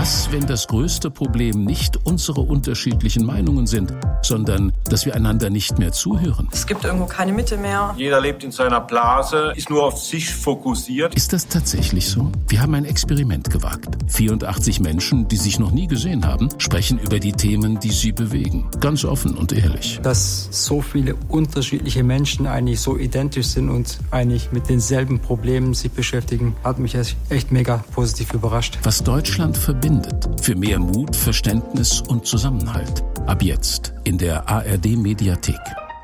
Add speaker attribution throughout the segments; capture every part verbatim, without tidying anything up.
Speaker 1: Was, wenn das größte Problem nicht unsere unterschiedlichen Meinungen sind, sondern dass wir einander nicht mehr zuhören?
Speaker 2: Es gibt irgendwo keine Mitte mehr.
Speaker 3: Jeder lebt in seiner Blase, ist nur auf sich fokussiert.
Speaker 1: Ist das tatsächlich so? Wir haben ein Experiment gewagt. vierundachtzig Menschen, die sich noch nie gesehen haben, sprechen über die Themen, die sie bewegen. Ganz offen und ehrlich.
Speaker 4: Dass so viele unterschiedliche Menschen eigentlich so identisch sind und eigentlich mit denselben Problemen sich beschäftigen, hat mich echt mega positiv überrascht.
Speaker 1: Was Deutschland verbindet. Für mehr Mut, Verständnis und Zusammenhalt. Ab jetzt in der A R D-Mediathek.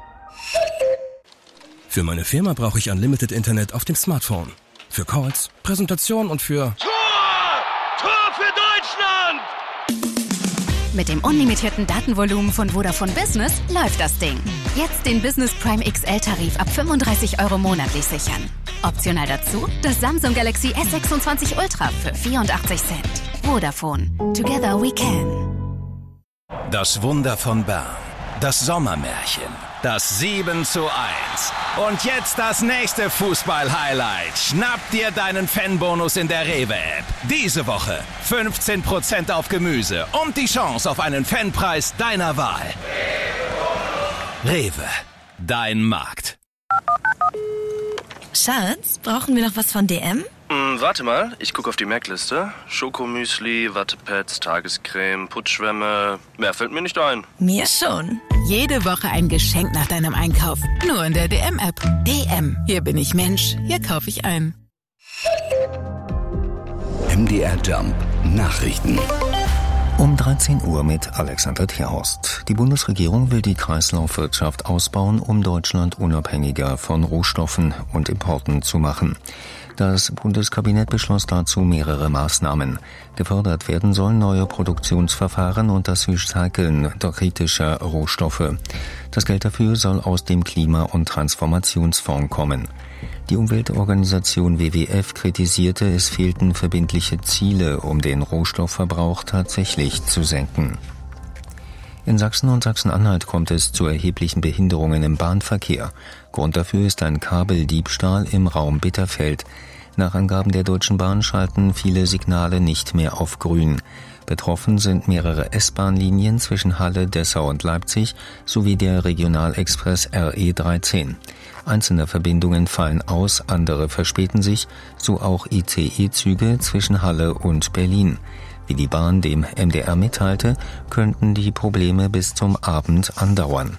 Speaker 5: Für meine Firma brauche ich Unlimited Internet auf dem Smartphone. Für Calls, Präsentation und für...
Speaker 6: Tor! Tor für Deutschland!
Speaker 7: Mit dem unlimitierten Datenvolumen von Vodafone Business läuft das Ding. Jetzt den Business Prime X L-Tarif ab fünfunddreißig Euro monatlich sichern. Optional dazu das Samsung Galaxy S sechsundzwanzig Ultra für vierundachtzig Cent. Vodafone. Together we can.
Speaker 8: Das Wunder von Bern. Das Sommermärchen. Das sieben zu eins. Und jetzt das nächste Fußball-Highlight. Schnapp dir deinen Fanbonus in der Rewe-App. Diese Woche fünfzehn Prozent auf Gemüse und die Chance auf einen Fanpreis deiner Wahl. Rewe. Dein Markt.
Speaker 9: Schatz, brauchen wir noch was von D M?
Speaker 10: Hm, warte mal, ich gucke auf die Merkliste. Schokomüsli, Wattepads, Tagescreme, Putzschwämme. Mehr fällt mir nicht ein.
Speaker 9: Mir schon.
Speaker 11: Jede Woche ein Geschenk nach deinem Einkauf. Nur in der D M-App. D M. Hier bin ich Mensch. Hier kaufe ich ein.
Speaker 12: M D R Jump. Nachrichten.
Speaker 13: Um dreizehn Uhr mit Alexander Tierhorst. Die Bundesregierung will die Kreislaufwirtschaft ausbauen, um Deutschland unabhängiger von Rohstoffen und Importen zu machen. Das Bundeskabinett beschloss dazu mehrere Maßnahmen. Gefördert werden sollen neue Produktionsverfahren und das Recyceln kritischer Rohstoffe. Das Geld dafür soll aus dem Klima- und Transformationsfonds kommen. Die Umweltorganisation W W F kritisierte, es fehlten verbindliche Ziele, um den Rohstoffverbrauch tatsächlich zu senken. In Sachsen und Sachsen-Anhalt kommt es zu erheblichen Behinderungen im Bahnverkehr. Grund dafür ist ein Kabeldiebstahl im Raum Bitterfeld. Nach Angaben der Deutschen Bahn schalten viele Signale nicht mehr auf grün. Betroffen sind mehrere S-Bahn-Linien zwischen Halle, Dessau und Leipzig sowie der Regionalexpress R E dreizehn. Einzelne Verbindungen fallen aus, andere verspäten sich, so auch I C E-Züge zwischen Halle und Berlin. Wie die Bahn dem M D R mitteilte, könnten die Probleme bis zum Abend andauern.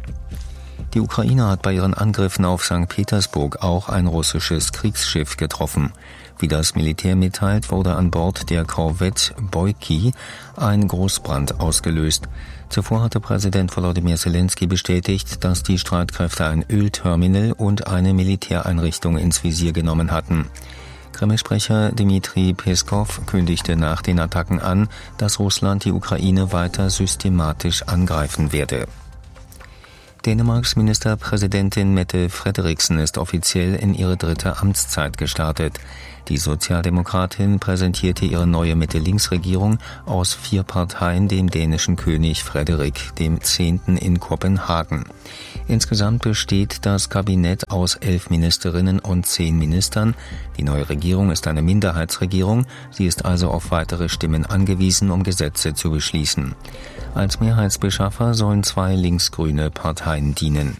Speaker 13: Die Ukraine hat bei ihren Angriffen auf Sankt Petersburg auch ein russisches Kriegsschiff getroffen. Wie das Militär mitteilt, wurde an Bord der Korvette Boyki ein Großbrand ausgelöst. Zuvor hatte Präsident Volodymyr Zelensky bestätigt, dass die Streitkräfte ein Ölterminal und eine Militäreinrichtung ins Visier genommen hatten. Kreml-Sprecher Dmitri Peskov kündigte nach den Attacken an, dass Russland die Ukraine weiter systematisch angreifen werde. Dänemarks Ministerpräsidentin Mette Frederiksen ist offiziell in ihre dritte Amtszeit gestartet. Die Sozialdemokratin präsentierte ihre neue Mitte-Links-Regierung aus vier Parteien dem dänischen König Frederik dem Zehnten in Kopenhagen. Insgesamt besteht das Kabinett aus elf Ministerinnen und zehn Ministern. Die neue Regierung ist eine Minderheitsregierung. Sie ist also auf weitere Stimmen angewiesen, um Gesetze zu beschließen. Als Mehrheitsbeschaffer sollen zwei linksgrüne Parteien dienen.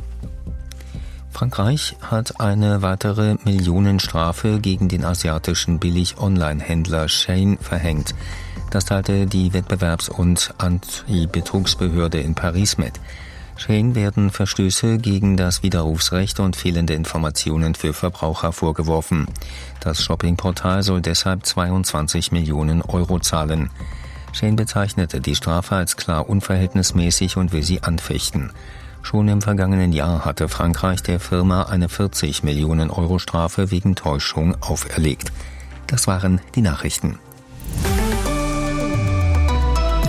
Speaker 13: Frankreich hat eine weitere Millionenstrafe gegen den asiatischen Billig-Online-Händler Shein verhängt. Das teilte die Wettbewerbs- und Antibetrugsbehörde in Paris mit. Shein werden Verstöße gegen das Widerrufsrecht und fehlende Informationen für Verbraucher vorgeworfen. Das Shoppingportal soll deshalb zweiundzwanzig Millionen Euro zahlen. Shein bezeichnete die Strafe als klar unverhältnismäßig und will sie anfechten. Schon im vergangenen Jahr hatte Frankreich der Firma eine vierzig Millionen Euro Strafe wegen Täuschung auferlegt. Das waren die Nachrichten.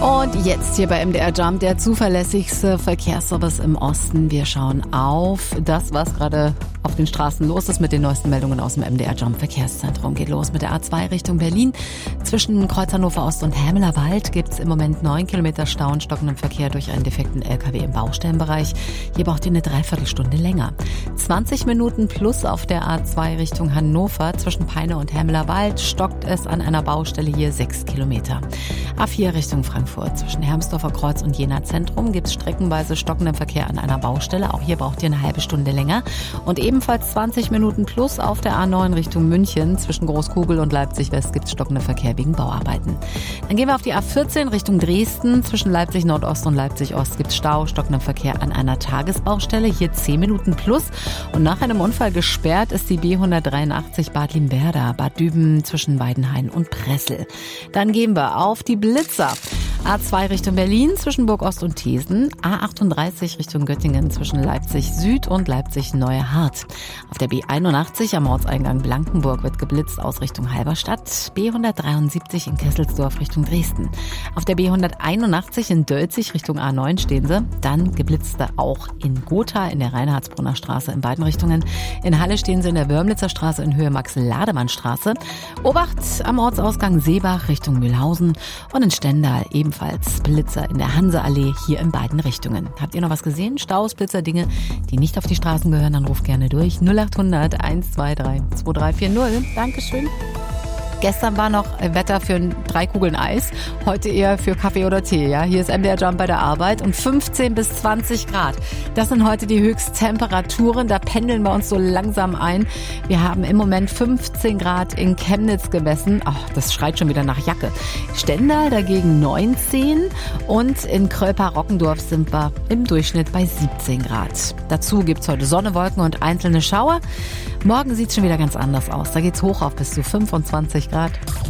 Speaker 14: Und jetzt hier bei M D R Jump, der zuverlässigste Verkehrsservice im Osten. Wir schauen auf das, was gerade auf den Straßen los ist mit den neuesten Meldungen aus dem M D R Jump Verkehrszentrum. Geht los mit der A zwei Richtung Berlin. Zwischen Kreuz Hannover Ost und Hämeler Wald gibt es im Moment neun Kilometer Stau und stockenden Verkehr durch einen defekten L K W im Baustellenbereich. Hier braucht ihr eine Dreiviertelstunde länger. zwanzig Minuten plus auf der A zwei Richtung Hannover. Zwischen Peine und Hämeler Wald stockt es an einer Baustelle hier sechs Kilometer. A vier Richtung Frankfurt. Zwischen Hermsdorfer Kreuz und Jena Zentrum gibt es streckenweise stockenden Verkehr an einer Baustelle. Auch hier braucht ihr eine halbe Stunde länger. Und ebenfalls zwanzig Minuten plus auf der A neun Richtung München. Zwischen Großkugel und Leipzig West gibt es stockenden Verkehr wegen Bauarbeiten. Dann gehen wir auf die A vierzehn Richtung Dresden. Zwischen Leipzig Nordost und Leipzig Ost gibt es Stau, stockenden Verkehr an einer Tagesbaustelle. Hier zehn Minuten plus. Und nach einem Unfall gesperrt ist die B hundertdreiundachtzig Bad Limwerda, Bad Düben zwischen Weidenhain und Pressel. Dann gehen wir auf die Blitzer. A zwei Richtung Berlin zwischen Burg Ost und Thesen. A achtunddreißig Richtung Göttingen zwischen Leipzig Süd und Leipzig Neue Hart. Auf der B einundachtzig am Ortseingang Blankenburg wird geblitzt aus Richtung Halberstadt. B hundertdreiundsiebzig in Kesselsdorf Richtung Dresden. Auf der B hunderteinundachtzig in Dölzig Richtung A neun stehen sie. Dann geblitzte auch in Gotha in der Reinhardsbrunner Straße in beiden Richtungen. In Halle stehen sie in der Wörmlitzer Straße in Höhe Max-Lademann-Straße. Obacht am Ortsausgang Seebach Richtung Mühlhausen. Und in Stendal ebenfalls Blitzer in der Hanseallee hier in beiden Richtungen. Habt ihr noch was gesehen? Staus, Blitzer, Dinge, die nicht auf die Straßen gehören, dann ruft gerne durch. null acht hundert eins zwei drei zwei drei vier null. Dankeschön. Gestern war noch Wetter für drei Kugeln Eis, heute eher für Kaffee oder Tee. Ja, hier ist M D R Jump bei der Arbeit und fünfzehn bis zwanzig Grad. Das sind heute die Höchsttemperaturen, da pendeln wir uns so langsam ein. Wir haben im Moment fünfzehn Grad in Chemnitz gemessen. Ach, das schreit schon wieder nach Jacke. Stendal dagegen neunzehn und in Kröper-Rockendorf sind wir im Durchschnitt bei siebzehn Grad. Dazu gibt's heute Sonne, Wolken und einzelne Schauer. Morgen sieht's schon wieder ganz anders aus. Da geht's hoch auf bis zu fünfundzwanzig Grad.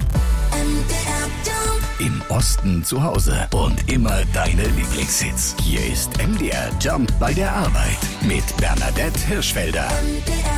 Speaker 12: Im Osten zu Hause und immer deine Lieblingshits. Hier ist M D R Jump bei der Arbeit mit Bernadette Hirschfelder.